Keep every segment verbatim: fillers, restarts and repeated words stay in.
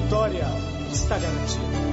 vitória está garantida.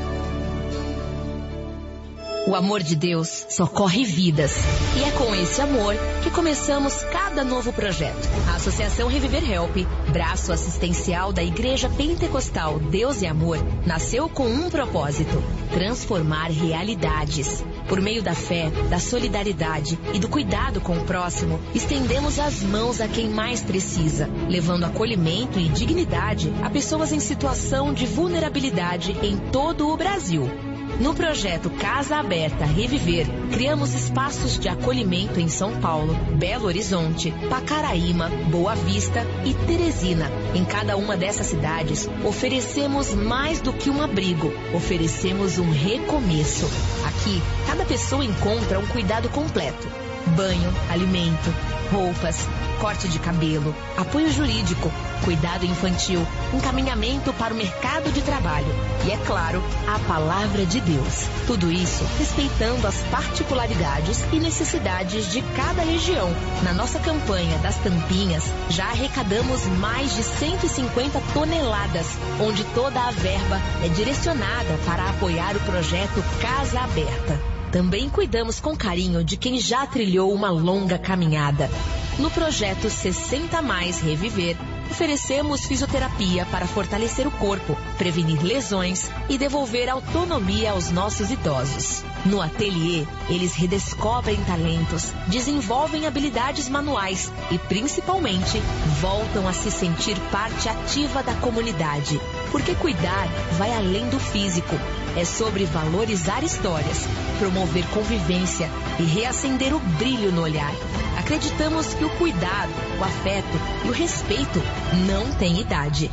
O amor de Deus socorre vidas. E é com esse amor que começamos cada novo projeto. A Associação Reviver Help, braço assistencial da Igreja Pentecostal Deus e Amor, nasceu com um propósito: transformar realidades. Por meio da fé, da solidariedade e do cuidado com o próximo, estendemos as mãos a quem mais precisa, levando acolhimento e dignidade a pessoas em situação de vulnerabilidade em todo o Brasil. No projeto Casa Aberta Reviver, criamos espaços de acolhimento em São Paulo, Belo Horizonte, Pacaraíma, Boa Vista e Teresina. Em cada uma dessas cidades, oferecemos mais do que um abrigo, oferecemos um recomeço. Aqui, cada pessoa encontra um cuidado completo: banho, alimento, roupas, corte de cabelo, apoio jurídico, cuidado infantil, encaminhamento para o mercado de trabalho e, é claro, a palavra de Deus. Tudo isso respeitando as particularidades e necessidades de cada região. Na nossa campanha das tampinhas, já arrecadamos mais de cento e cinquenta toneladas, onde toda a verba é direcionada para apoiar o projeto Casa Aberta. Também cuidamos com carinho de quem já trilhou uma longa caminhada. No projeto sessenta mais Reviver, oferecemos fisioterapia para fortalecer o corpo, prevenir lesões e devolver autonomia aos nossos idosos. No ateliê, eles redescobrem talentos, desenvolvem habilidades manuais e, principalmente, voltam a se sentir parte ativa da comunidade. Porque cuidar vai além do físico. É sobre valorizar histórias, promover convivência e reacender o brilho no olhar. Acreditamos que o cuidado, o afeto e o respeito não têm idade.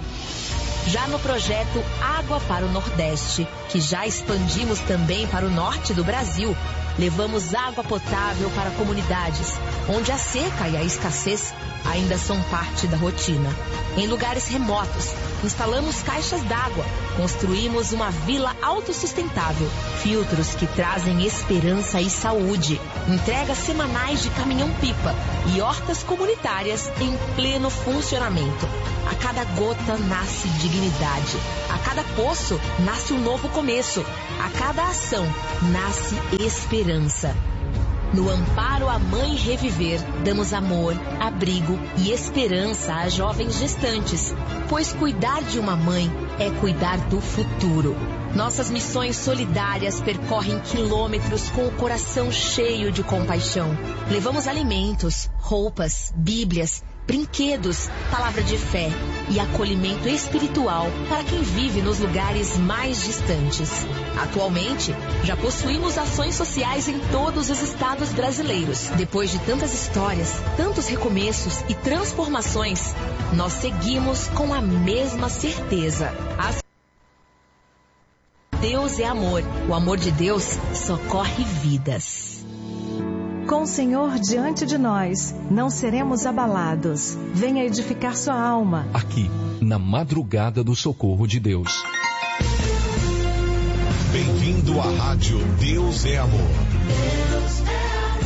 Já no projeto Água para o Nordeste, que já expandimos também para o norte do Brasil, levamos água potável para comunidades onde a seca e a escassez ainda são parte da rotina. Em lugares remotos, instalamos caixas d'água, construímos uma vila autossustentável, filtros que trazem esperança e saúde, entregas semanais de caminhão-pipa e hortas comunitárias em pleno funcionamento. A cada gota nasce dignidade, a cada poço nasce um novo começo, a cada ação nasce esperança. No Amparo à Mãe Reviver, damos amor, abrigo e esperança a jovens gestantes, pois cuidar de uma mãe é cuidar do futuro. Nossas missões solidárias percorrem quilômetros com o coração cheio de compaixão. Levamos alimentos, roupas, bíblias, brinquedos, palavra de fé e acolhimento espiritual para quem vive nos lugares mais distantes. Atualmente, já possuímos ações sociais em todos os estados brasileiros. Depois de tantas histórias, tantos recomeços e transformações, nós seguimos com a mesma certeza. As... Deus é amor. O amor de Deus socorre vidas. Com o Senhor diante de nós, não seremos abalados. Venha edificar sua alma. Aqui, na madrugada do socorro de Deus. Bem-vindo à rádio Deus é Amor. Deus é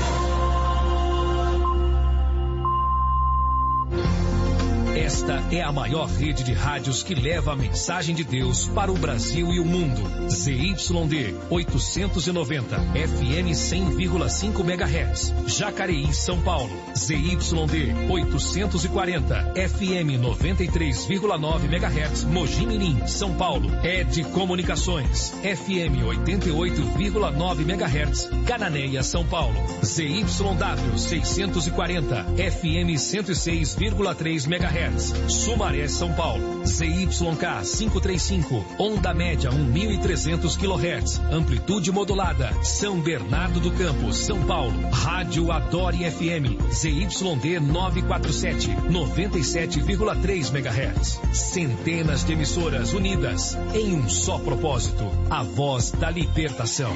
Esta é a maior rede de rádios que leva a mensagem de Deus para o Brasil e o mundo. Z Y D oitocentos e noventa, F M cem vírgula cinco megahertz. Jacareí, São Paulo. Z Y D oitocentos e quarenta, F M noventa e três vírgula nove megahertz. Mogi Mirim, São Paulo. Ed Comunicações, F M oitenta e oito vírgula nove megahertz. Cananéia, São Paulo. Z Y W seiscentos e quarenta, F M cento e seis vírgula três megahertz. Sumaré, São Paulo. Z Y K quinhentos e trinta e cinco, onda média mil e trezentos quilohertz, amplitude modulada. São Bernardo do Campo, São Paulo. Rádio Adore F M, Z Y D novecentos e quarenta e sete, noventa e sete vírgula três megahertz. Centenas de emissoras unidas em um só propósito: a voz da libertação.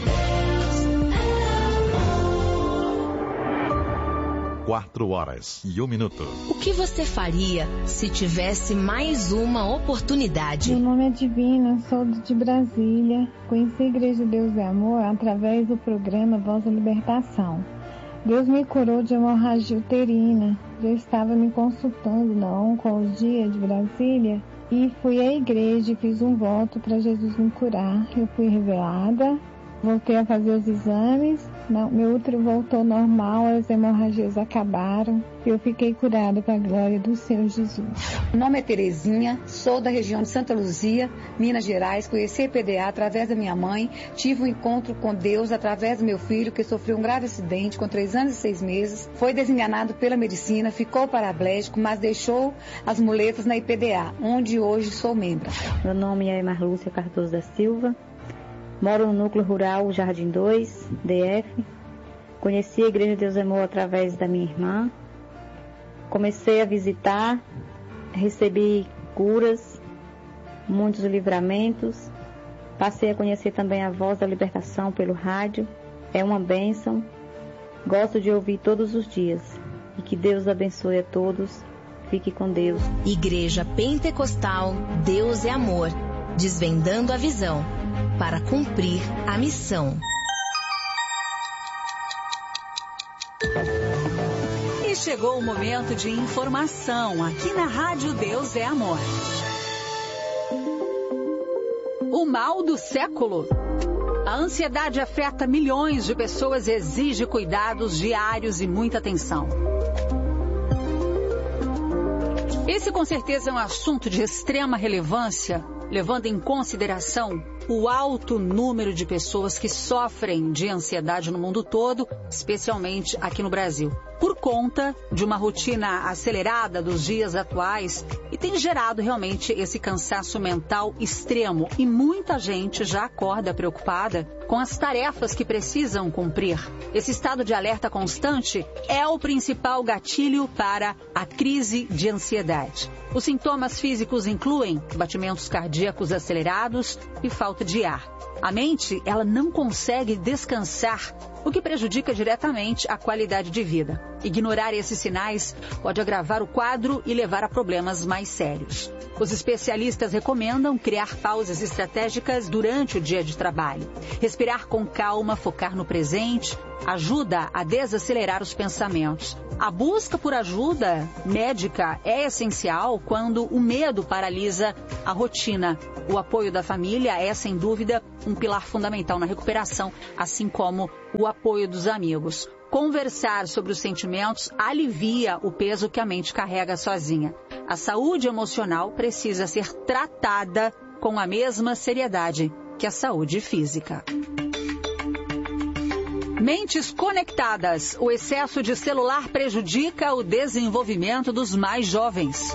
Quatro horas e um minuto. O que você faria se tivesse mais uma oportunidade? Meu nome é Divina, sou de Brasília. Conheci a Igreja Deus é Amor através do programa Voz da Libertação. Deus me curou de hemorragia uterina. Já estava me consultando na Oncologia de Brasília e fui à igreja e fiz um voto para Jesus me curar. Eu fui revelada, voltei a fazer os exames, não, meu útero voltou normal, as hemorragias acabaram. Eu fiquei curada para a glória do Senhor Jesus. Meu nome é Terezinha, sou da região de Santa Luzia, Minas Gerais. Conheci a I P D A através da minha mãe. Tive um encontro com Deus através do meu filho, que sofreu um grave acidente com três anos e seis meses. Foi desenganado pela medicina, ficou paraplégico, mas deixou as muletas na I P D A, onde hoje sou membro. Meu nome é Marlúcia Cardoso da Silva. Moro no núcleo rural Jardim dois, D F. Conheci a Igreja Deus é Amor através da minha irmã. Comecei a visitar, recebi curas, muitos livramentos. Passei a conhecer também a Voz da Libertação pelo rádio. É uma bênção. Gosto de ouvir todos os dias. E que Deus abençoe a todos. Fique com Deus. Igreja Pentecostal Deus é Amor. Desvendando a visão para cumprir a missão. E chegou o momento de informação aqui na Rádio Deus é Amor. O mal do século. A ansiedade afeta milhões de pessoas e exige cuidados diários e muita atenção. Esse com certeza é um assunto de extrema relevância, levando em consideração o alto número de pessoas que sofrem de ansiedade no mundo todo, especialmente aqui no Brasil, por conta de uma rotina acelerada dos dias atuais, e tem gerado realmente esse cansaço mental extremo, e muita gente já acorda preocupada com as tarefas que precisam cumprir. Esse estado de alerta constante é o principal gatilho para a crise de ansiedade. Os sintomas físicos incluem batimentos cardíacos acelerados e falta de ar. A mente, ela não consegue descansar, o que prejudica diretamente a qualidade de vida. Ignorar esses sinais pode agravar o quadro e levar a problemas mais sérios. Os especialistas recomendam criar pausas estratégicas durante o dia de trabalho. Respirar com calma, focar no presente, ajuda a desacelerar os pensamentos. A busca por ajuda médica é essencial quando o medo paralisa a rotina. O apoio da família é, sem dúvida, um pilar fundamental na recuperação, assim como o apoio dos amigos. Conversar sobre os sentimentos alivia o peso que a mente carrega sozinha. A saúde emocional precisa ser tratada com a mesma seriedade que a saúde física. Mentes conectadas. O excesso de celular prejudica o desenvolvimento dos mais jovens.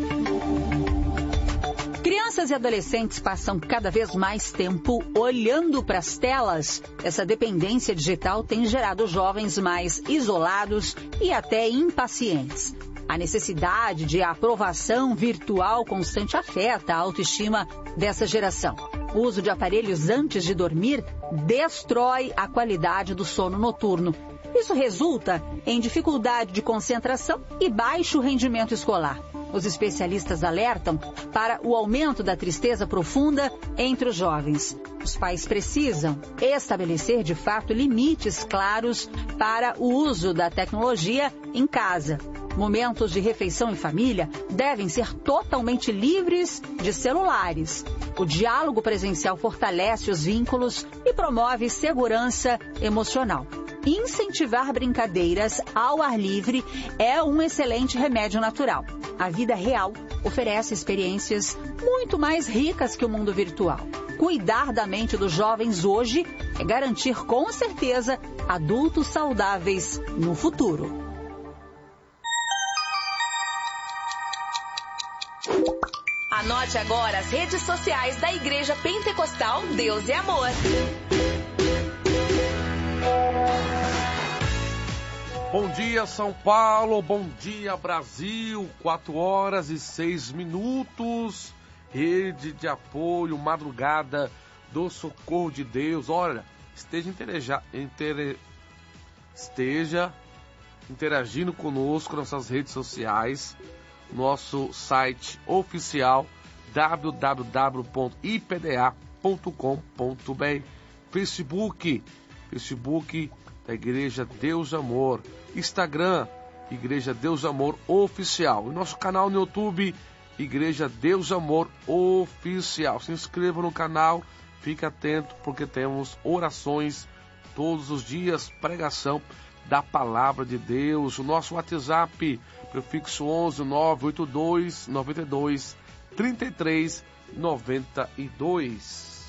Crianças e adolescentes passam cada vez mais tempo olhando para as telas. Essa dependência digital tem gerado jovens mais isolados e até impacientes. A necessidade de aprovação virtual constante afeta a autoestima dessa geração. O uso de aparelhos antes de dormir destrói a qualidade do sono noturno. Isso resulta em dificuldade de concentração e baixo rendimento escolar. Os especialistas alertam para o aumento da tristeza profunda entre os jovens. Os pais precisam estabelecer, de fato, limites claros para o uso da tecnologia em casa. Momentos de refeição em família devem ser totalmente livres de celulares. O diálogo presencial fortalece os vínculos e promove segurança emocional. Incentivar brincadeiras ao ar livre é um excelente remédio natural. A vida real oferece experiências muito mais ricas que o mundo virtual. Cuidar da mente dos jovens hoje é garantir com certeza adultos saudáveis no futuro. Anote agora as redes sociais da Igreja Pentecostal Deus é Amor. Bom dia, São Paulo. Bom dia, Brasil. Quatro horas e seis minutos. Rede de apoio, madrugada do Socorro de Deus. Olha, esteja, intereja, inter, esteja interagindo conosco nas nossas redes sociais. Nosso site oficial w w w ponto i p d a ponto com ponto b r. Facebook, Facebook da Igreja Deus Amor. Instagram, Igreja Deus Amor Oficial. E nosso canal no YouTube, Igreja Deus Amor Oficial. Se inscreva no canal, fique atento, porque temos orações todos os dias, pregação da Palavra de Deus. O nosso WhatsApp, prefixo onze nove oito dois nove dois três três nove dois.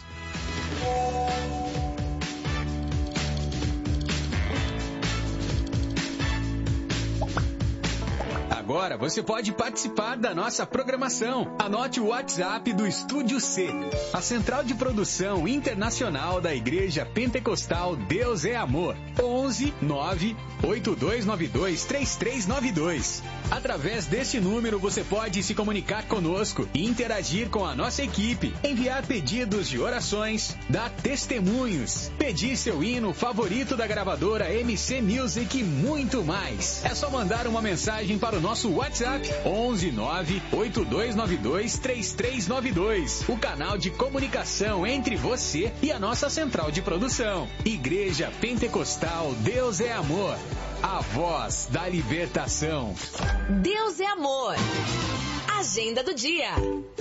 Agora você pode participar da nossa programação. Anote o WhatsApp do Estúdio C, a central de produção internacional da Igreja Pentecostal Deus é Amor. onze nove oito dois nove dois três três nove dois. Através deste número você pode se comunicar conosco e interagir com a nossa equipe, enviar pedidos de orações, dar testemunhos, pedir seu hino favorito da gravadora M C Music e muito mais. É só mandar uma mensagem para o nosso WhatsApp onze nove oito dois nove dois três três nove dois. O canal de comunicação entre você e a nossa central de produção. Igreja Pentecostal Deus é Amor. A voz da libertação. Deus é Amor. Agenda do dia.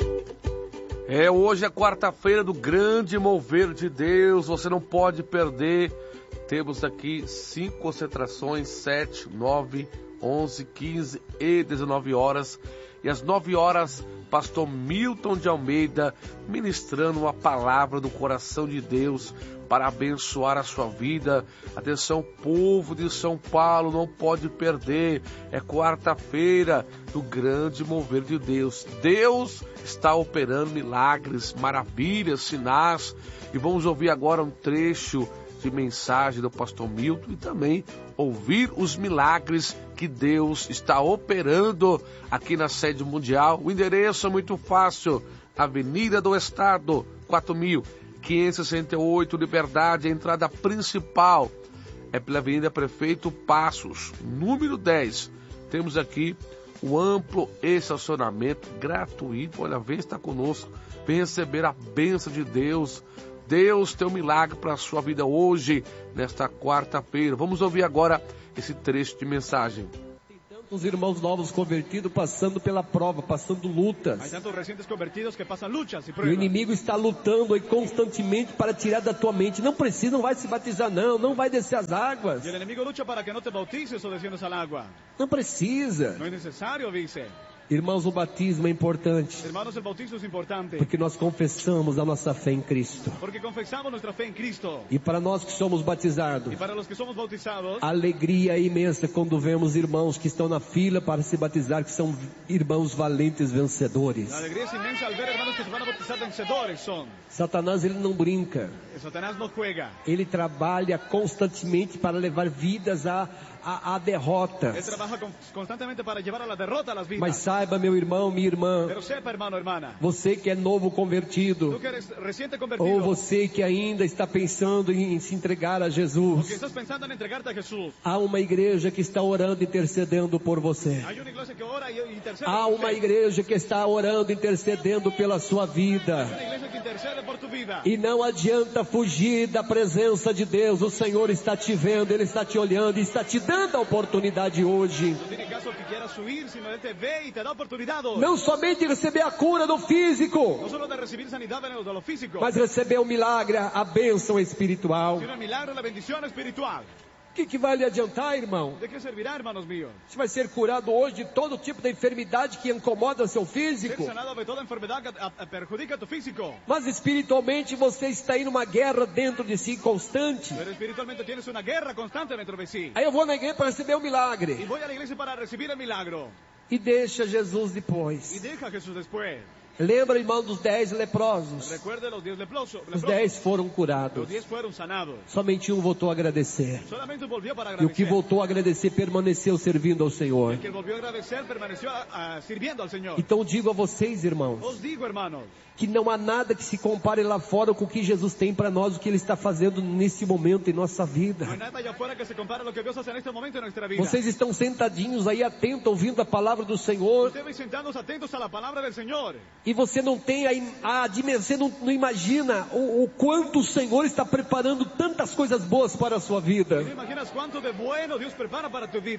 É, hoje é quarta-feira do grande mover de Deus. Você não pode perder. Temos aqui cinco concentrações, sete, nove, onze, quinze e dezenove horas. E às nove horas, pastor Milton de Almeida ministrando uma palavra do coração de Deus para abençoar a sua vida. Atenção, povo de São Paulo, não pode perder. É quarta-feira do grande mover de Deus. Deus está operando milagres, maravilhas, sinais. E vamos ouvir agora um trecho de mensagem do pastor Milton e também ouvir os milagres que Deus está operando aqui na sede mundial. O endereço é muito fácil: Avenida do Estado, quatro mil quinhentos e sessenta e oito, Liberdade. A entrada principal é pela Avenida Prefeito Passos, número dez. Temos aqui o amplo estacionamento gratuito. Olha, vem estar conosco, vem receber a bênção de Deus. Deus tem um milagre para a sua vida hoje, nesta quarta-feira. Vamos ouvir agora esse trecho de mensagem. Os irmãos novos convertidos passando pela prova, passando lutas. Hay tantos recientes convertidos que pasan luchas y E o pruebas. inimigo está lutando aí constantemente para tirar da tua mente. Não precisa, não vai se batizar não, não vai descer as águas. Y el enemigo lucha para que no te bautices o desciendas al agua. Não precisa. No es necesario, dice. Irmãos, o batismo é importante, Hermanos, el bautismo es importante. porque nós confessamos a nossa fé em Cristo. Porque confesamos nuestra fe en Cristo. E para nós que somos batizados, Y para los que somos bautizados, a alegria é imensa quando vemos irmãos que estão na fila para se batizar, que são irmãos valentes vencedores. la alegría es inmensa al ver hermanos que se van a bautizar vencedores son. Satanás, ele não brinca. Satanás no juega. Ele trabalha constantemente para levar vidas à, à, à derrota. Él trabaja con- constantemente para llevar a la derrota a las vidas. Mas saiba, meu irmão, minha irmã, Pero sepa, hermano, hermana, você que é novo convertido, tú que eres reciente convertido, ou você que ainda está pensando em se entregar a o que Jesus, estás pensando en entregarte a Jesús, há uma igreja que está orando e intercedendo por você. hay una iglesia que ora y intercede Há por uma ti. igreja que está orando e intercedendo pela sua Hay vida. una iglesia que intercede por tu vida. E não adianta fugir da presença de Deus. O Senhor está te vendo, Ele está te olhando e está te dando a oportunidade hoje. No tiene caso que quieras huir, sino Él te ve y te da oportunidad. Não somente receber a cura do físico, No solo de recibir sanidad de lo, de lo físico, mas receber o milagre, a bênção espiritual. sino el milagro, la bendición espiritual. O que, que vai lhe adiantar, irmão? ¿De qué servirá, hermanos míos? Você vai ser curado hoje de todo tipo de enfermidade que incomoda seu Ser físico. sanado de toda enfermedad que a- a- perjudica tu físico. Mas espiritualmente você está em uma guerra dentro de si constante. Pero espiritualmente tienes una guerra constante dentro de sí. Aí eu vou na igreja para receber o Y milagre. voy a la iglesia para recibir el milagro. E deixa Jesus Y depois. deja a Jesús después. Lembra, irmão, dos dez leprosos? Recuerde los diez leprosos. Os leprosos. dez foram Los curados. diez fueron sanados. Somente um voltou a agradecer. Solamente volvió para E o que agradecer. voltou a agradecer permaneceu servindo ao Senhor. El que volvió a agradecer permaneció a- a- sirviendo al Señor. Então digo a vocês, irmãos, Os digo, hermanos, que não há nada que se compare lá fora com o que Jesus tem para nós, o que Ele está fazendo nesse momento em nossa vida. no hay nada allá afuera que se compare a lo que Dios hace en este momento en nuestra vida. Vocês estão sentadinhos aí, atentos, ouvindo a palavra do Senhor, Ustedes sentados atentos a la palabra del Señor. e você não tem a, im- a dimensão, você não, não imagina o, o quanto o Senhor está preparando tantas coisas boas para a sua vida. ¿No imaginas cuánto de bueno Dios prepara para tu vida?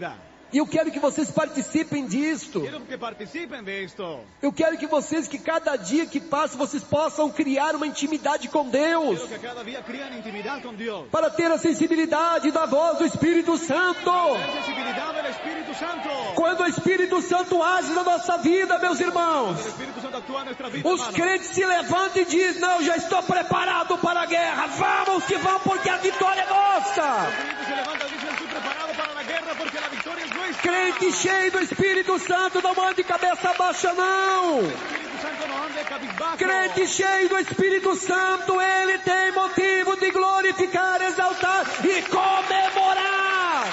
E eu quero que vocês participem disto. Quiero que participen de esto. Eu quero que vocês, que cada dia que passa, vocês possam criar uma intimidade com Deus. Quiero que cada día creen intimidad con Dios. Para ter a sensibilidade da voz do Espírito Santo. La sensibilidad del Espíritu Santo. Quando o Espírito Santo age na nossa vida, meus irmãos. Cuando el Espíritu Santo actúa en nuestra vida, Os hermano. crentes se levantam e dizem, não, já estou preparado para a guerra. Vamos que vamos, porque a vitória é nossa. Los creyentes se levantan y dicen, estoy preparado para la guerra porque la victoria es nuestra. Crente cheio do Espírito Santo, não ande cabeça baixa, não. Espíritu Santo no ande cabizbajo. Crente cheio do Espírito Santo, ele tem motivo de glorificar, exaltar e comemorar.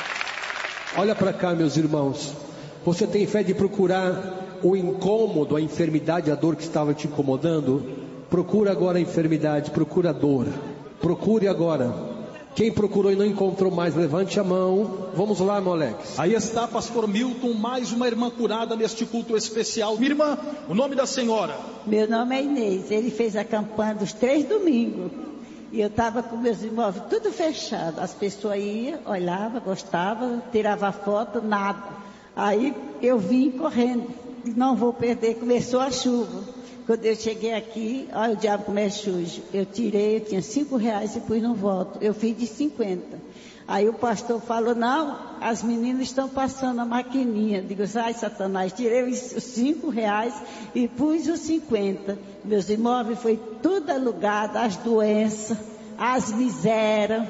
Olha para cá, meus irmãos. Você tem fé de procurar o incômodo, a enfermidade, a dor que estava te incomodando? Procura agora a enfermidade, procura a dor. Procure agora. Quem procurou e não encontrou mais, levante a mão. Vamos lá, Moleques. Aí está, pastor Milton, mais uma irmã curada neste culto especial. Minha irmã, o nome da senhora? Meu nome é Inês. Ele fez a campanha dos três domingos. E eu estava com meus imóveis tudo fechado. As pessoas iam, olhavam, gostavam, tiravam foto, nada. Aí eu vim correndo. Não vou perder, começou a chuva. Quando eu cheguei aqui, olha o diabo como é sujo. Eu tirei, eu tinha cinco reais e pus no voto. Eu fiz de cinquenta. Aí o pastor falou, não, as meninas estão passando a maquininha. Digo, ai Satanás, tirei os cinco reais e pus os cinquenta. Meus imóveis foi tudo alugado, as doenças, as misérias,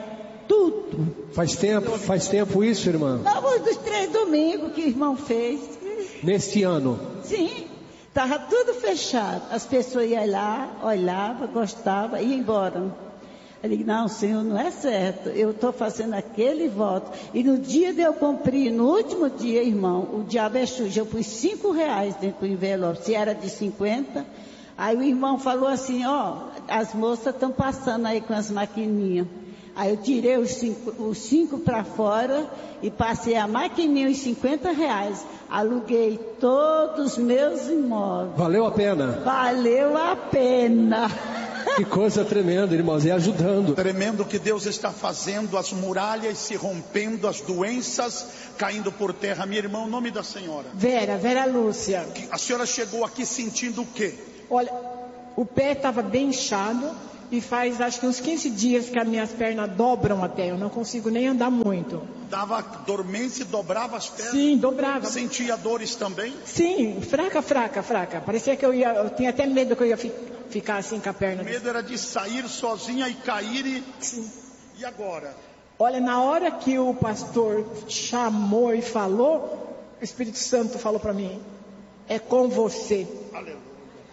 tudo. Faz tempo, faz tempo isso, irmã? Não, dos três domingos que o irmão fez. Neste ano? Sim. Estava tudo fechado. As pessoas iam lá, olhavam, gostavam e iam embora. Eu digo, não, Senhor, não é certo. Eu estou fazendo aquele voto. E no dia de eu cumprir, no último dia, irmão, o diabo é sujo. Eu pus cinco reais dentro do envelope. Se era de cinquenta. Aí o irmão falou assim, ó, as moças estão passando aí com as maquininhas. Aí eu tirei os cinco, os cinco para fora e passei a maquininha os cinquenta reais. Aluguei todos os meus imóveis. Valeu a pena? Valeu a pena. Que coisa tremenda, irmãos, e ajudando. Tremendo que Deus está fazendo, as muralhas se rompendo, as doenças caindo por terra. Minha irmã, o nome da senhora? Vera, Vera Lúcia. A senhora chegou aqui sentindo o quê? Olha, o pé estava bem inchado. E faz acho que uns quinze dias que as minhas pernas dobram até. Eu não consigo nem andar muito. Dava dormência e dobrava as pernas? Sim, dobrava. Sentia dores também? Sim, fraca, fraca, fraca. Parecia que eu ia, eu tinha até medo que eu ia fi, ficar assim com a perna. O medo era de sair sozinha e cair e... Sim. E agora? Olha, na hora que o pastor chamou e falou, o Espírito Santo falou para mim, é com você. Aleluia.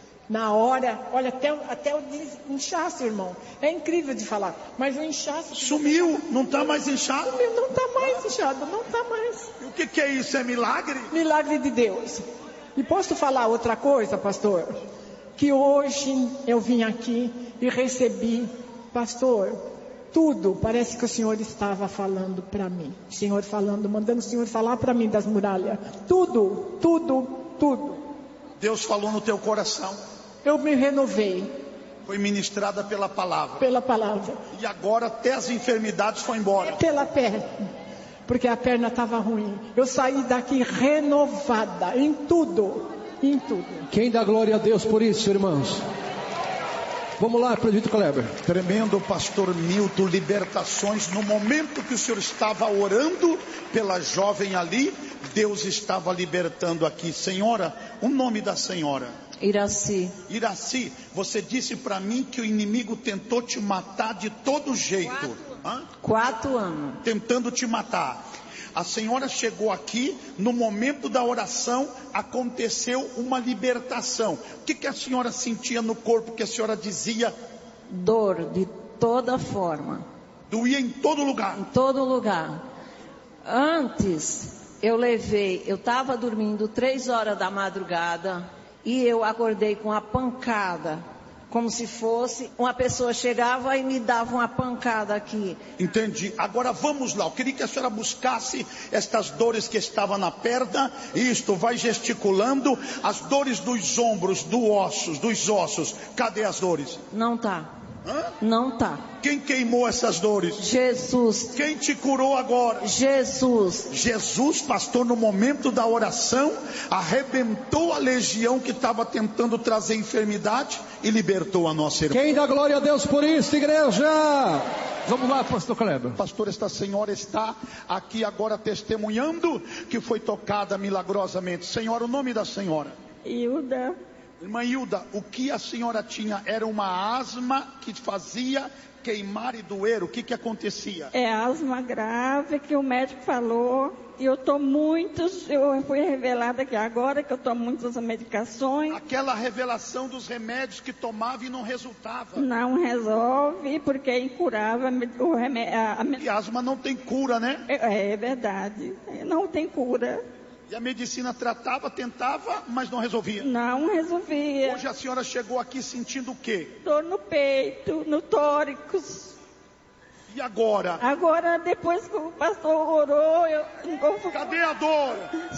Na hora, olha, até, até o inchaço, irmão. É incrível de falar, mas o inchaço... Sumiu, não está mais inchado? Sumiu, não está mais inchado, não está mais. E o que, que é isso? É milagre? Milagre de Deus. E posso falar outra coisa, pastor? Que hoje eu vim aqui e recebi, pastor, tudo, parece que o Senhor estava falando para mim. O Senhor falando, mandando o Senhor falar para mim das muralhas. Tudo, tudo, tudo. Deus falou no teu coração. Eu me renovei. Foi ministrada pela palavra. Pela palavra. E agora até as enfermidades foram embora. É pela perna. Porque a perna estava ruim. Eu saí daqui renovada em tudo. Em tudo. Quem dá glória a Deus por isso, irmãos? Vamos lá, presbítero Kleber. Tremendo, pastor Milton, libertações. No momento que o senhor estava orando pela jovem ali, Deus estava libertando aqui. Senhora, o nome da senhora? Iraci. Iraci, você disse para mim que o inimigo tentou te matar de todo jeito. Quatro, Hã? Quatro anos. Tentando te matar. A senhora chegou aqui, no momento da oração, aconteceu uma libertação. O que, que a senhora sentia no corpo que a senhora dizia? Dor de toda forma. Doía em todo lugar? Em todo lugar. Antes, eu levei, eu estava dormindo três horas da madrugada e eu acordei com uma pancada. Como se fosse uma pessoa chegava e me dava uma pancada aqui. Entendi. Agora vamos lá. Eu queria que a senhora buscasse estas dores que estavam na perna. Isto, vai gesticulando. As dores dos ombros, dos ossos, dos ossos. Cadê as dores? Não tá. Hã? Não tá. Quem queimou essas dores? Jesus. Quem te curou agora? Jesus. Jesus, pastor, no momento da oração, arrebentou a legião que estava tentando trazer enfermidade e libertou a nossa irmã. Quem dá glória a Deus por isso, igreja? Vamos lá, pastor Kleber. Pastor, esta senhora está aqui agora testemunhando que foi tocada milagrosamente. Senhora, o nome da senhora? Hilda. Irmã Hilda, o que a senhora tinha era uma asma que fazia queimar e doer. O que que acontecia? É asma grave que o médico falou. E eu estou muito, eu fui revelada aqui agora que eu tomo muitas medicações. Aquela revelação dos remédios que tomava e não resultava. Não resolve, porque é incurável. O remédio, a, a... E asma não tem cura, né? É, é verdade, não tem cura. E a medicina tratava, tentava, mas não resolvia. Não resolvia. Hoje a senhora chegou aqui sentindo o quê? Dor no peito, no tórax. E agora? Agora, depois que o pastor orou, eu... Cadê a dor?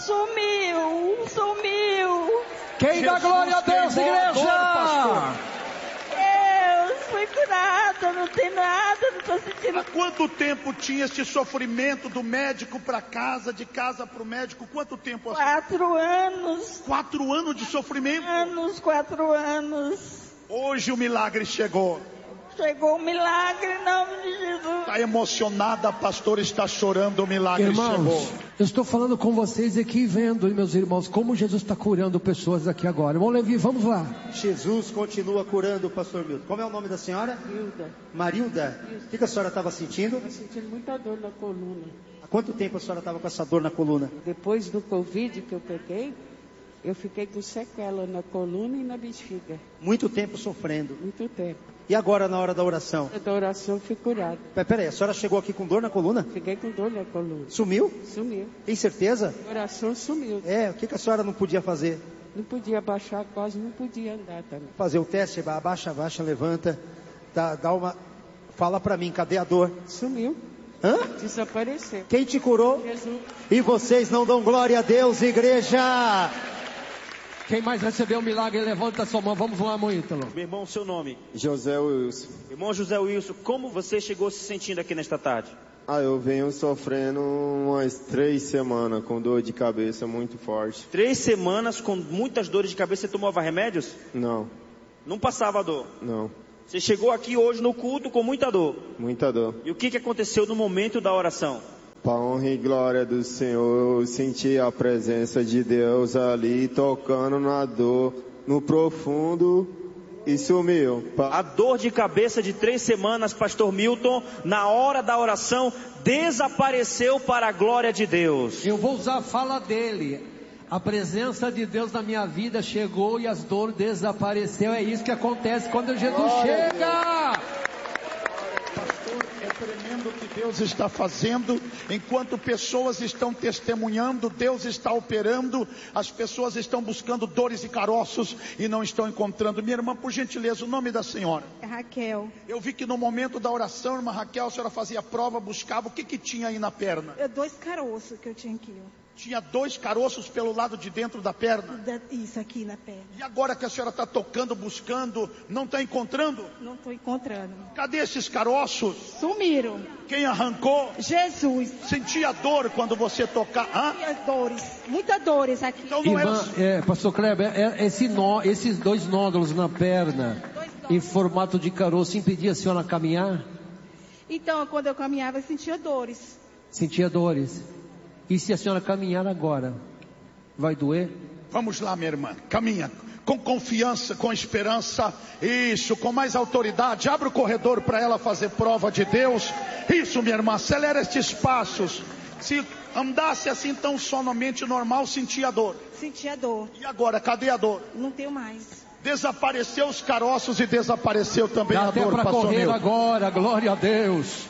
Sumiu, sumiu. Quem dá glória a Deus, igreja? Dor, eu fui curada, não tem nada, não estou sentindo. Há quanto tempo tinha este sofrimento do médico para casa, de casa para o médico? Quanto tempo? Assim? Quatro anos. Quatro anos de sofrimento? Anos, quatro anos. Hoje o milagre chegou. Chegou o milagre em nome de Jesus. Está emocionada, a pastora está chorando, o milagre irmãos, chegou. Eu estou falando com vocês aqui, vendo, meus irmãos, como Jesus está curando pessoas aqui agora. Irmão Levi, vamos lá. Jesus continua curando o pastor Milton. Como é o nome da senhora? Hilda. Marilda? O que, que a senhora estava sentindo? Estava sentindo muita dor na coluna. Há quanto tempo a senhora estava com essa dor na coluna? Depois do Covid que eu peguei, eu fiquei com sequela na coluna e na bexiga. Muito tempo sofrendo. Muito tempo. E agora na hora da oração? Na oração fui curado. Peraí, a senhora chegou aqui com dor na coluna? Fiquei com dor na coluna. Sumiu? Sumiu. Tem certeza? A oração sumiu. É, o que, que a senhora não podia fazer? Não podia abaixar, quase não podia andar também. Fazer o teste, abaixa, abaixa, levanta, dá, dá uma... Fala pra mim, cadê a dor? Sumiu. Hã? Desapareceu. Quem te curou? Jesus. E vocês não dão glória a Deus, igreja? Quem mais recebeu o milagre, levanta a sua mão. Vamos lá, irmão Ítalo. Meu irmão, seu nome? José Wilson. Irmão José Wilson, como você chegou se sentindo aqui nesta tarde? Ah, eu venho sofrendo umas três semanas com dor de cabeça muito forte. Três semanas com muitas dores de cabeça, você tomava remédios? Não. Não passava dor? Não. Você chegou aqui hoje no culto com muita dor? Muita dor. E o que, que aconteceu no momento da oração? Para honra e glória do Senhor, eu senti a presença de Deus ali, tocando na dor, no profundo, e sumiu. A dor de cabeça de três semanas, pastor Milton, na hora da oração, desapareceu para a glória de Deus. Eu vou usar a fala dele. A presença de Deus na minha vida chegou e as dores desapareceu. É isso que acontece quando Jesus glória chega. É tremendo o que Deus está fazendo. Enquanto pessoas estão testemunhando, Deus está operando. As pessoas estão buscando dores e caroços e não estão encontrando. Minha irmã, por gentileza, o nome da senhora? É Raquel. Eu vi que no momento da oração, irmã Raquel, a senhora fazia prova, buscava. O que que tinha aí na perna? É dois caroços que eu tinha aqui, ó. Tinha dois caroços pelo lado de dentro da perna? Isso, aqui na perna. E agora que a senhora está tocando, buscando, não está encontrando? Não estou encontrando. Cadê esses caroços? Sumiram. Quem arrancou? Jesus. Sentia dor quando você tocar? Hã? As dores, muitas dores aqui. Então não Irmã, era... é, pastor Kleber, é, esse nó, esses dois nódulos na perna, em formato de caroço, impedia a senhora caminhar? Então, quando eu caminhava, eu sentia dores. Sentia dores. E se a senhora caminhar agora, vai doer? Vamos lá, minha irmã, caminha com confiança, com esperança, isso, com mais autoridade. Abre o corredor para ela fazer prova de Deus. Isso, minha irmã, acelera estes passos. Se andasse assim tão somente normal, sentia dor. Sentia dor. E agora, cadê a dor? Não tenho mais. Desapareceu os caroços e desapareceu também Dá a até dor, para correr Milton. Agora, glória a Deus.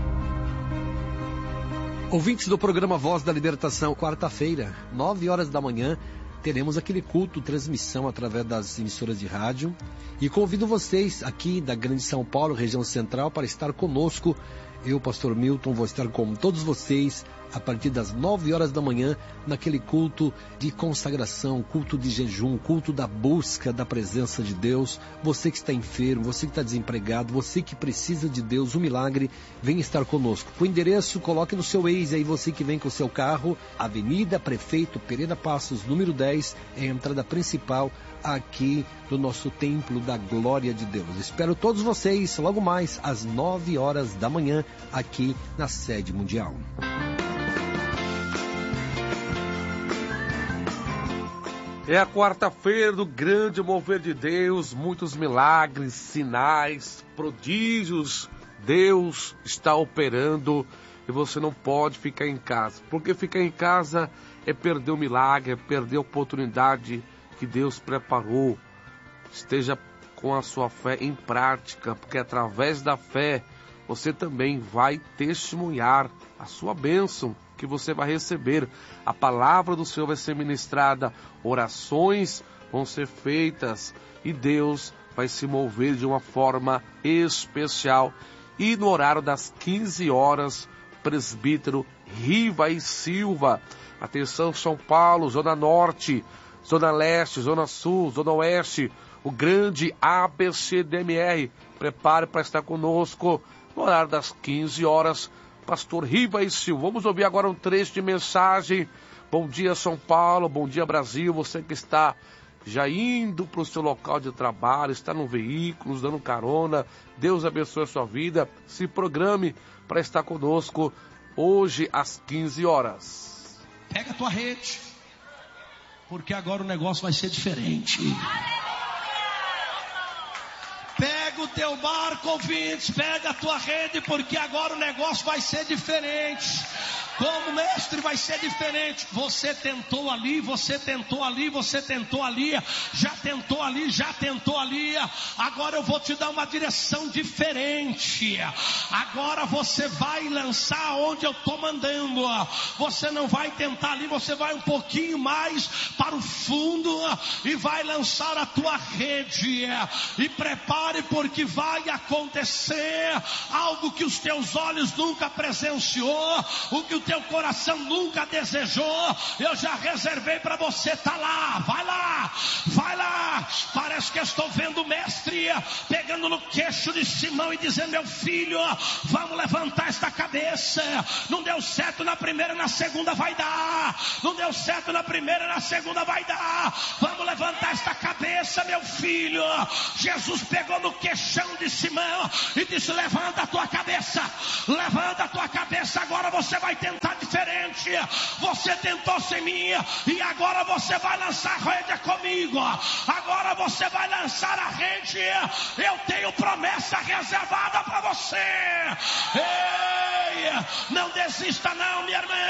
Ouvintes do programa Voz da Libertação, quarta-feira, nove horas da manhã, teremos aquele culto, transmissão através das emissoras de rádio. E convido vocês aqui da Grande São Paulo, região central, para estar conosco Eu, pastor Milton, vou estar com todos vocês a partir das nove horas da manhã, naquele culto de consagração, culto de jejum, culto da busca da presença de Deus. Você que está enfermo, você que está desempregado, você que precisa de Deus, um milagre, vem estar conosco. O endereço, coloque no seu Waze aí, você que vem com o seu carro, Avenida Prefeito Pereira Passos, número dez, é a entrada principal aqui do nosso Templo da Glória de Deus. Espero todos vocês logo mais às nove horas da manhã, aqui na sede mundial. É a quarta-feira do grande mover de Deus, muitos milagres, sinais, prodígios. Deus está operando e você não pode ficar em casa. Porque ficar em casa é perder o milagre, é perder a oportunidade que Deus preparou. Esteja com a sua fé em prática, porque através da fé você também vai testemunhar a sua bênção que você vai receber. A palavra do Senhor vai ser ministrada, orações vão ser feitas e Deus vai se mover de uma forma especial. E no horário das quinze horas, presbítero Riva e Silva. Atenção, São Paulo, Zona Norte, Zona Leste, Zona Sul, Zona Oeste, o grande A B C D M R. Prepare para estar conosco no horário das quinze horas. Pastor Riva e Silva. Vamos ouvir agora um trecho de mensagem. Bom dia, São Paulo, bom dia, Brasil. Você que está já indo para o seu local de trabalho, está no veículo, nos dando carona. Deus abençoe a sua vida. Se programe para estar conosco hoje às quinze horas. Pega a tua rede, porque agora o negócio vai ser diferente. Pega o teu barco, ouvintes, pega a tua rede, porque agora o negócio vai ser diferente. Como mestre vai ser diferente. Você tentou ali, você tentou ali, você tentou ali, já tentou ali, já tentou ali. Agora eu vou te dar uma direção diferente. Agora você vai lançar onde eu estou mandando. Você não vai tentar ali, você vai um pouquinho mais para o fundo e vai lançar a tua rede. E prepare, porque vai acontecer algo que os teus olhos nunca presenciou, o que o teu coração nunca desejou. Eu já reservei para você. Tá lá, vai lá, vai lá. Parece que eu estou vendo o mestre pegando no queixo de Simão e dizendo: meu filho, vamos levantar esta cabeça. Não deu certo na primeira, na segunda vai dar. Não deu certo na primeira, na segunda vai dar. Vamos levantar esta cabeça, meu filho. Jesus pegou no queixão de Simão e disse: levanta a tua cabeça, levanta a tua cabeça. Agora você vai tentar diferente. Você tentou sem mim e agora você vai lançar a rede comigo. Agora você vai lançar a rede. Eu tenho promessa reservada para você. Ei, não desista não, minha irmã.